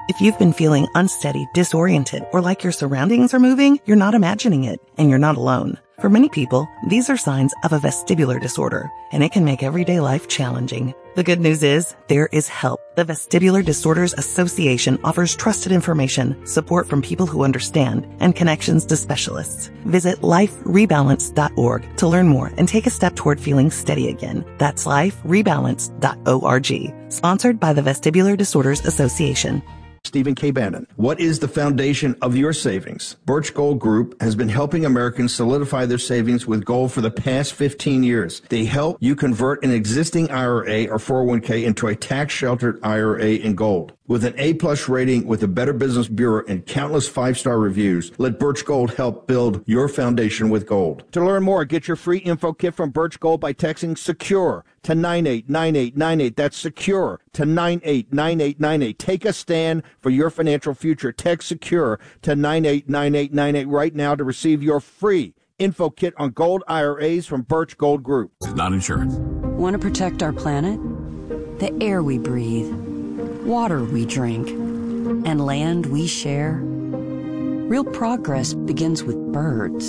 If you've been feeling unsteady, disoriented, or like your surroundings are moving, you're not imagining it, and you're not alone. For many people, these are signs of a vestibular disorder, and it can make everyday life challenging. The good news is, there is help. The Vestibular Disorders Association offers trusted information, support from people who understand, and connections to specialists. Visit liferebalance.org to learn more and take a step toward feeling steady again. That's liferebalance.org. Sponsored by the Vestibular Disorders Association. Stephen K. Bannon. What is the foundation of your savings? Birch Gold Group has been helping Americans solidify their savings with gold for the past 15 years. They help you convert an existing IRA or 401k into a tax-sheltered IRA in gold. With an A-plus rating with the Better Business Bureau and countless 5-star reviews, let Birch Gold help build your foundation with gold. To learn more, get your free info kit from Birch Gold by texting SECURE to 989898. That's SECURE to 989898. Take a stand for your financial future. Text SECURE to 989898 right now to receive your free info kit on gold IRAs from Birch Gold Group. Not insurance. Want to protect our planet? The air we breathe, water we drink, and land we share? Real progress begins with birds.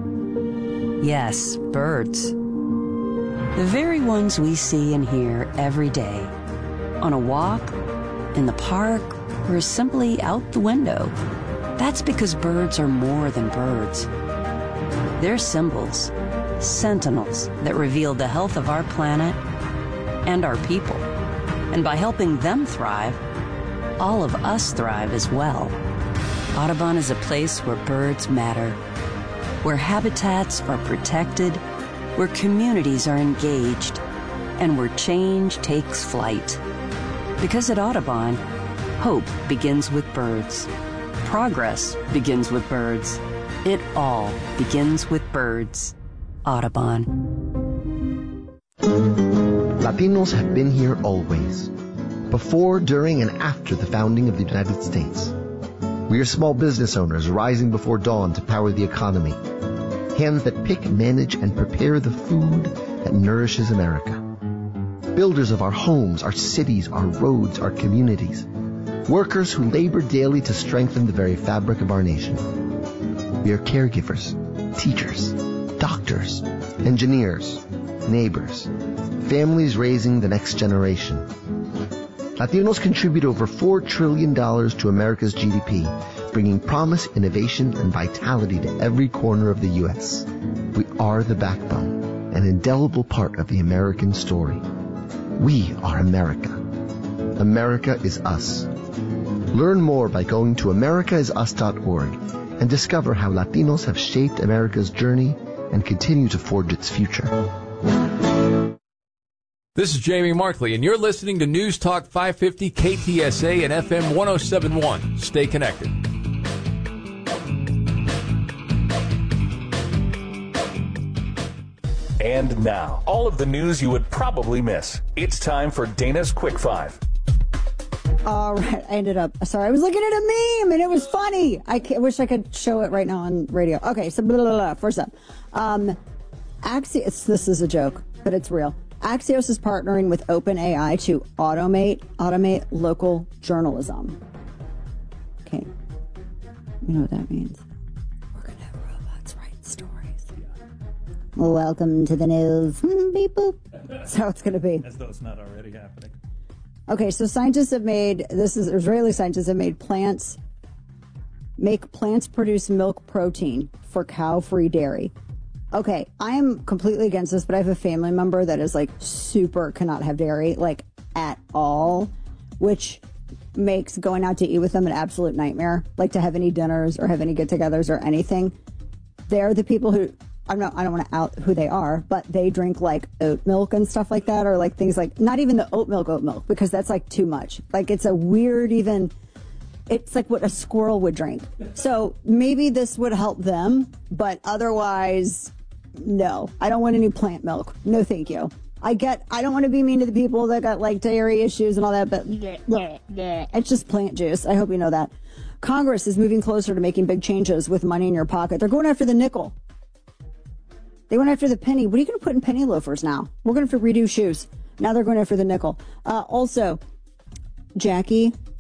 Yes, birds. The very ones we see and hear every day. On a walk, in the park, or simply out the window. That's because birds are more than birds. They're symbols, sentinels that reveal the health of our planet and our people. And by helping them thrive, all of us thrive as well. Audubon is a place where birds matter, where habitats are protected, where communities are engaged, and where change takes flight. Because at Audubon, hope begins with birds. Progress begins with birds. It all begins with birds. Audubon. Latinos have been here always. Before, during, and after the founding of the United States. We are small business owners rising before dawn to power the economy. Hands that pick, manage, and prepare the food that nourishes America. Builders of our homes, our cities, our roads, our communities. Workers who labor daily to strengthen the very fabric of our nation. We are caregivers, teachers, doctors, engineers, neighbors, families raising the next generation. Latinos contribute over $4 trillion to America's GDP, bringing promise, innovation, and vitality to every corner of the U.S. We are the backbone, an indelible part of the American story. We are America. America is us. Learn more by going to americaisus.org and discover how Latinos have shaped America's journey and continue to forge its future. This is Jamie Markley, and you're listening to News Talk 550 KTSA and FM 1071. Stay connected. And now, all of the news you would probably miss. It's time for Dana's Quick Five. All right, I was looking at a meme, and it was funny. I wish I could show it right now on radio. Okay, so blah, blah, blah. First up. Axios, this is a joke, but it's real. Axios is partnering with OpenAI to automate local journalism. Okay. You know what that means? We're going to have robots write stories. Welcome to the news, people. That's how it's going to be. As though it's not already happening. Okay, so Israeli scientists have made plants produce milk protein for cow-free dairy. Okay, I am completely against this, but I have a family member that is super cannot have dairy, at all, which makes going out to eat with them an absolute nightmare, to have any dinners or have any get-togethers or anything. They're the people who, I don't want to out who they are, but they drink oat milk and stuff like that, or things not even the oat milk, because that's too much. It's a weird it's what a squirrel would drink. So maybe this would help them, but otherwise, no. I don't want any plant milk. No, thank you. I don't want to be mean to the people that got dairy issues and all that, but it's just plant juice. I hope you know that. Congress is moving closer to making big changes with money in your pocket. They're going after the nickel. They went after the penny. What are you going to put in penny loafers now? We're going to have to redo shoes. Now they're going after the nickel. Also, Jackie